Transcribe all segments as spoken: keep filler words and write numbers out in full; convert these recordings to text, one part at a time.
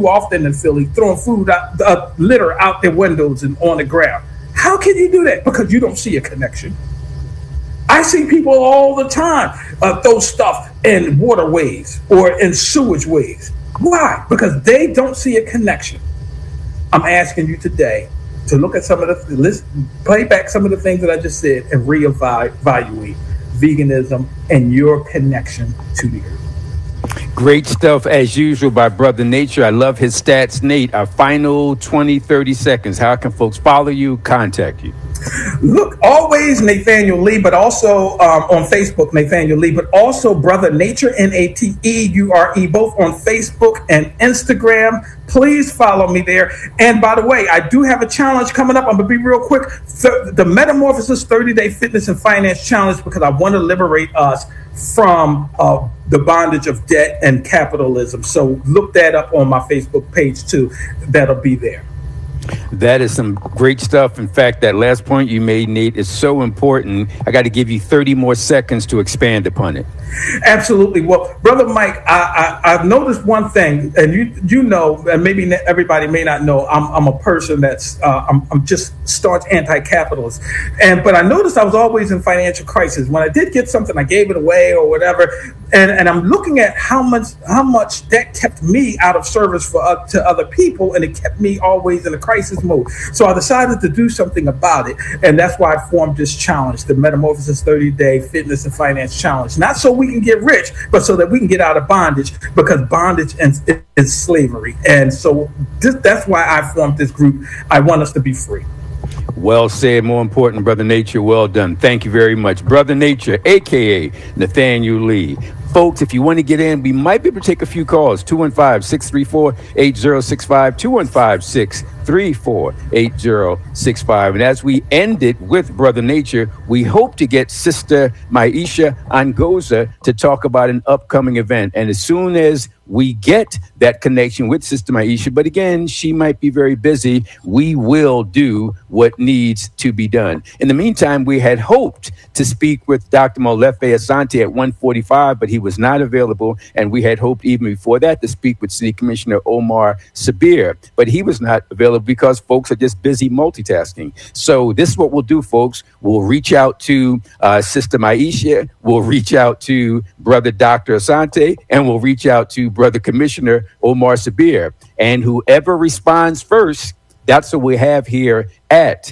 too often in Philly, throwing food out, uh, litter out their windows and on the ground. How can you do that? Because you don't see a connection. I see people all the time uh, throw stuff in waterways or in sewage ways. Why? Because they don't see a connection. I'm asking you today to look at some of the, list, play back some of the things that I just said and reevaluate veganism and your connection to the earth. Great stuff as usual by Brother Nature. I love his stats. Nate, our final twenty, thirty seconds. How can folks follow you, contact you? Look, always Nathaniel Lee, but also um, on Facebook, Nathaniel Lee, but also Brother Nature, N A T E U R E, both on Facebook and Instagram. Please follow me there. And by the way, I do have a challenge coming up. I'm going to be real quick. The, the Metamorphosis thirty-day Fitness and Finance Challenge, because I want to liberate us from uh, the bondage of debt and capitalism. So look that up on my Facebook page too. That'll be there. That is some great stuff. In fact, that last point you made, Nate, is so important. I got to give you thirty more seconds to expand upon it. Absolutely. Well, Brother Mike, I, I, I've noticed one thing, and you you know, and maybe everybody may not know, I'm, I'm a person that's, uh, I'm, I'm just staunch anti-capitalist. And but I noticed I was always in financial crisis. When I did get something, I gave it away or whatever. And, and I'm looking at how much how much that kept me out of service for uh, to other people, and it kept me always in a crisis mode. So I decided to do something about it, and that's why I formed this challenge, the Metamorphosis thirty-day Fitness and Finance Challenge. Not so we can get rich, but so that we can get out of bondage, because bondage is, is slavery. And so this, that's why I formed this group. I want us to be free. Well said. More important, Brother Nature. Well done. Thank you very much. Brother Nature, a k a. Nathaniel Lee. Folks, if you want to get in, we might be able to take a few calls. two one five, six three four, eight zero six five, two one five, six three four, eight zero six five. And as we end it with Brother Nature, we hope to get Sister Maisha Angoza to talk about an upcoming event. And as soon as we get that connection with Sister Maisha, but again, she might be very busy, we will do what needs to be done. In the meantime, we had hoped to speak with Doctor Molefe Asante at one forty-five, but he was not available. And we had hoped even before that to speak with City Commissioner Omar Sabir, but he was not available because folks are just busy multitasking. So this is what we'll do, folks. We'll reach out to uh, Sister Maisha, we'll reach out to Brother Doctor Asante, and we'll reach out to Brother Commissioner Omar Sabir. And whoever responds first, that's what we have here at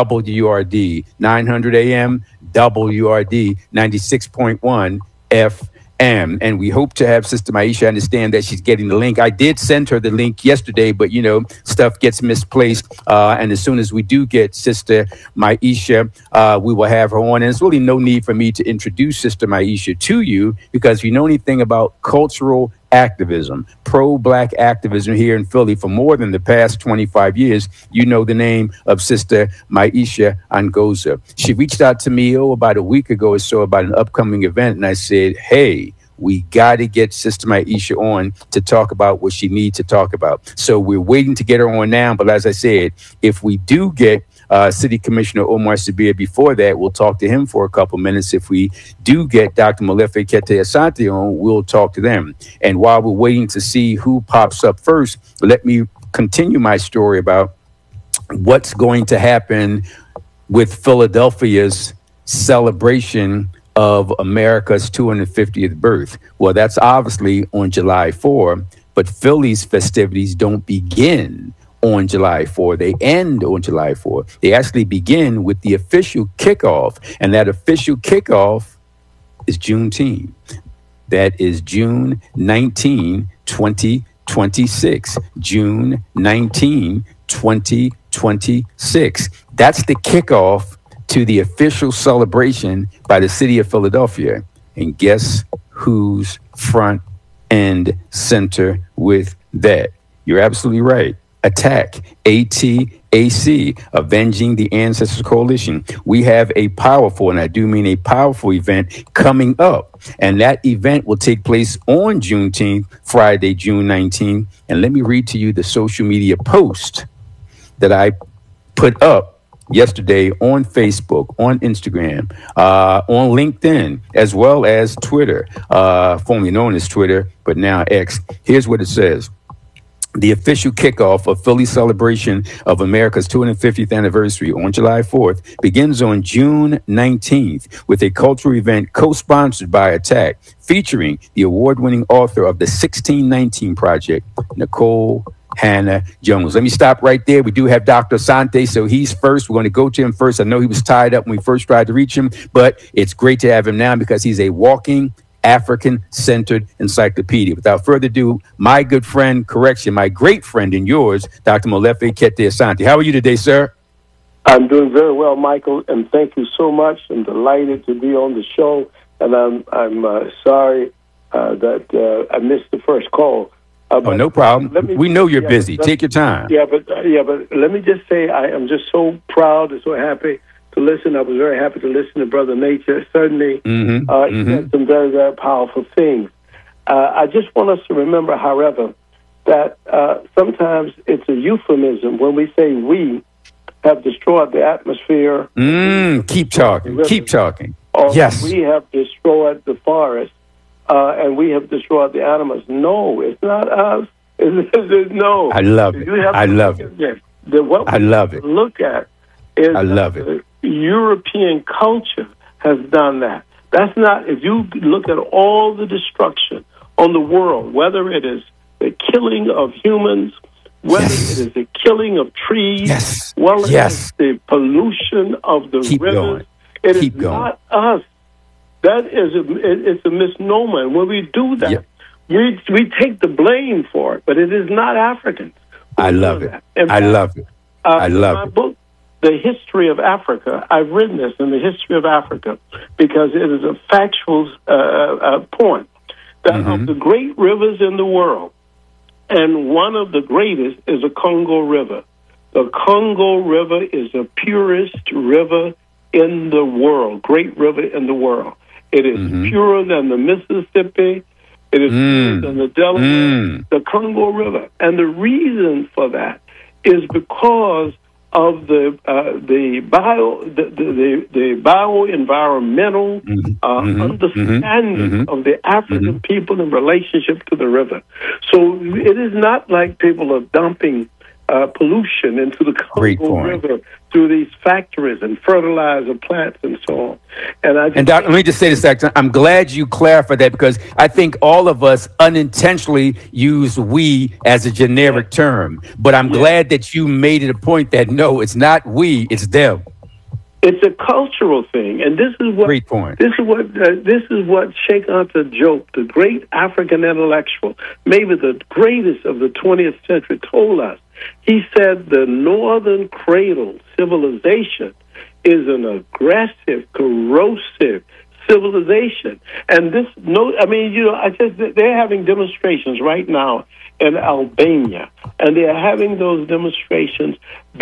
W R D nine hundred A M, W R D ninety-six point one F M. And we hope to have Sister Maisha understand that she's getting the link. I did send her the link yesterday, but, you know, stuff gets misplaced. Uh, and as soon as we do get Sister Maisha, uh, we will have her on. And there's really no need for me to introduce Sister Maisha to you, because if you know anything about cultural activism, pro-Black activism here in Philly for more than the past twenty-five years, you know the name of Sister Maisha Angoza. She reached out to me oh, about a week ago or so about an upcoming event, and I said, hey, we got to get Sister Maisha on to talk about what she needs to talk about. So we're waiting to get her on now, but as I said, if we do get Uh, City Commissioner Omar Sabir before that, we'll talk to him for a couple minutes. If we do get Doctor Molefe Kete Asante on, we'll talk to them. And while we're waiting to see who pops up first, let me continue my story about what's going to happen with Philadelphia's celebration of America's two hundred fiftieth birth. Well, that's obviously on July fourth, but Philly's festivities don't begin on July fourth. They end on July fourth. They actually begin with the official kickoff, and that official kickoff is Juneteenth. That is June nineteenth, twenty twenty-six. June nineteenth, twenty twenty-six. That's the kickoff to the official celebration by the city of Philadelphia. And guess who's front and center with that? You're absolutely right. Attack, A T A C, Avenging the Ancestors Coalition. We have a powerful, and I do mean a powerful event coming up. And that event will take place on Juneteenth, Friday, June nineteenth. And let me read to you the social media post that I put up yesterday on Facebook, on Instagram, uh, on LinkedIn, as well as Twitter, uh, formerly known as Twitter, but now X. Here's what it says. the official kickoff of Philly's celebration of America's two hundred fiftieth anniversary on July fourth begins on June nineteenth with a cultural event co-sponsored by Attack, featuring the award-winning author of the sixteen nineteen Project, Nicole Hannah Jones. Let me stop right there. We do have Doctor Asante, so he's first. We're going to go to him first. I know he was tied up when we first tried to reach him, but it's great to have him now because he's a walking African-centered encyclopedia. Without further ado, my good friend, correction, my great friend and yours, Doctor Molefi Kete Asante. How are you today, sir? I'm doing very well, Michael, and thank you so much. I'm delighted to be on the show, and I'm I'm uh, sorry uh, that uh, I missed the first call. Uh, oh, no problem. Me, we know you're yeah, busy. Take your time. Yeah, but uh, yeah, but let me just say I am just so proud and so happy to listen. I was very happy to listen to Brother Nature. Certainly, mm-hmm, uh, he mm-hmm. said some very, very powerful things. Uh, I just want us to remember, however, that uh, sometimes it's a euphemism when we say we have destroyed the atmosphere. Mm, keep talking. Rivers, keep talking. Or yes. We have destroyed the forest, uh, and we have destroyed the animals. No, it's not us. It's, it's, no. I love it. I love it. The, what I love it. Look at is I love it. European culture has done that. That's not, if you look at all the destruction on the world, whether it is the killing of humans, whether yes. it is the killing of trees, yes. whether yes. it's the pollution of the Keep rivers, going. it Keep is going. not us. That is a, it, it's a misnomer. And when we do that, yep. we we take the blame for it, but it is not Africans. I love it. I love it. Uh, I love my it. Book, The History of Africa, I've written this in the history of Africa because it is a factual uh, uh, point that mm-hmm. of the great rivers in the world, and one of the greatest is the Congo River. The Congo River is the purest river in the world, great river in the world. It is mm-hmm. purer than the Mississippi. It is mm. purer than the Delaware, mm. the Congo River. And the reason for that is because of the uh, the bio the the, the bioenvironmental mm-hmm. Uh, mm-hmm. understanding mm-hmm. of the African mm-hmm. people in relationship to the river. So it is not like people are dumping uh, pollution into the Congo River through these factories and fertilizer plants and so on. And I just and Doc, let me just say this, Doctor. I'm glad you clarified that because I think all of us unintentionally use "we" as a generic yeah. term. But I'm yeah. glad that you made it a point that no, it's not we, it's them. It's a cultural thing, and this is what great point. This is what uh, this is what Sheikh Anta Diop, the great African intellectual, maybe the greatest of the twentieth century, told us. He said the Northern Cradle civilization is an aggressive, corrosive civilization, and this no, I mean, you know, I just they're having demonstrations right now in Albania, and they are having those demonstrations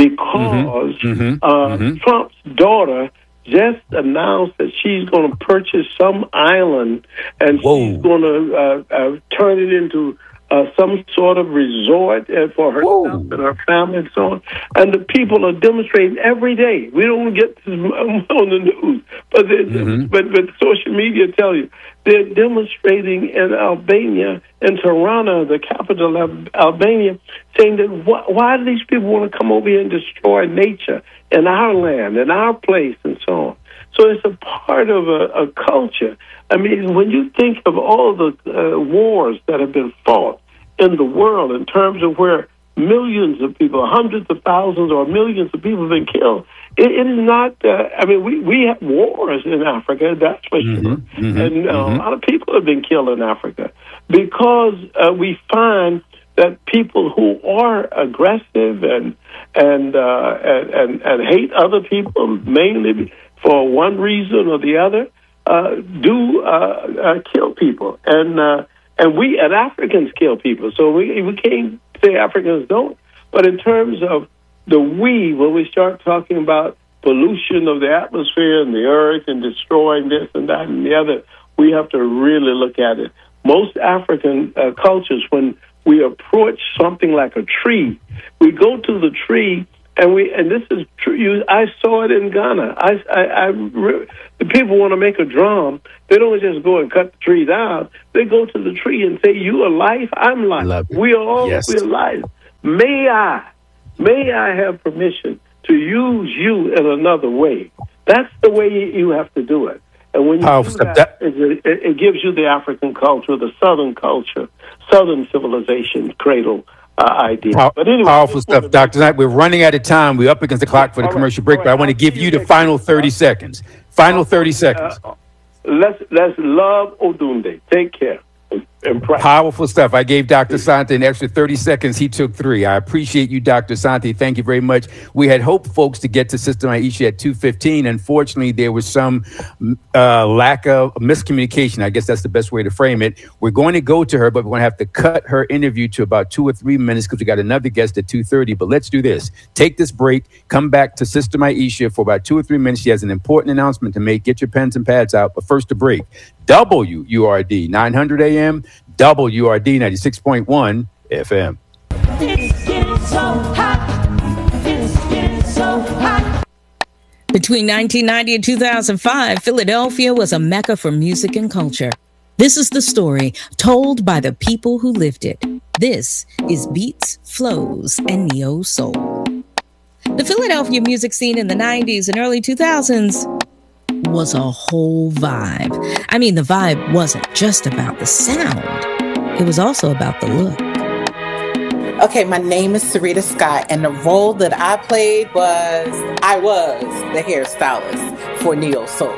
because mm-hmm. Uh, mm-hmm. Trump's daughter just announced that she's going to purchase some island, and Whoa. she's going to uh, uh, turn it into uh, some sort of resort uh, for herself Whoa. and her family and so on. And the people are demonstrating every day. We don't get this on the news, but mm-hmm. but but social media tell you they're demonstrating in Albania, in Tirana, the capital of Albania, saying that wh- why do these people want to come over here and destroy nature in our land, in our place, and so on. So it's a part of a, a culture. I mean, when you think of all the uh, wars that have been fought in the world in terms of where millions of people, hundreds of thousands or millions of people have been killed, it, it is not, uh, I mean, we, we have wars in Africa, that's for mm-hmm, sure. Mm-hmm, and uh, mm-hmm. a lot of people have been killed in Africa because uh, we find that people who are aggressive and and, uh, and and and hate other people, mainly for one reason or the other, uh, do uh, uh, kill people, and uh, and we and Africans kill people. So we we can't say Africans don't. But in terms of the we, when we start talking about pollution of the atmosphere and the earth and destroying this and that and the other, we have to really look at it. Most African uh, cultures, when we approach something like a tree, we go to the tree And we and this is true. You, I saw it in Ghana. I, I, I the people want to make a drum. They don't just go and cut the tree down. They go to the tree and say, "You are life. I'm life. We are all yes. we are life. May I, may I have permission to use you in another way?" That's the way you have to do it. And when you Powerful do that, that, it, it gives you the African culture, the Southern culture, Southern civilization cradle uh, idea. Pow- but anyway, powerful stuff, Doctor Knight. We're running out of time. We're up against the clock for the All commercial right, break, all but I right. want to give I'll you see the you final next thirty week. seconds. Final thirty seconds. Uh, let's let's love Odunde. Take care. And practice. Powerful stuff. I gave Doctor Sante an extra thirty seconds. He took three. I appreciate you, Doctor Sante. Thank you very much. We had hoped, folks, to get to Sister Maisha at two fifteen. Unfortunately, there was some uh, lack of miscommunication. I guess that's the best way to frame it. We're going to go to her, but we're going to have to cut her interview to about two or three minutes because we got another guest at two thirty. But let's do this. Take this break. Come back to Sister Maisha for about two or three minutes. She has an important announcement to make. Get your pens and pads out. But first, a break. W U R D, nine hundred A M, W R D ninety-six point one F M. It's getting so hot. It's getting so hot. Between nineteen ninety and two thousand five, Philadelphia was a mecca for music and culture. This is the story told by the people who lived it. This is Beats, Flows, and Neo Soul. The Philadelphia music scene in the nineties and early two thousands was a whole vibe. I mean, the vibe wasn't just about the sound. It was also about the look. Okay, my name is Sarita Scott, and the role that I played was, I was the hairstylist for Neo Soul.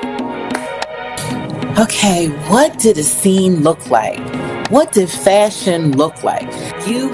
Okay, what did the scene look like? What did fashion look like? You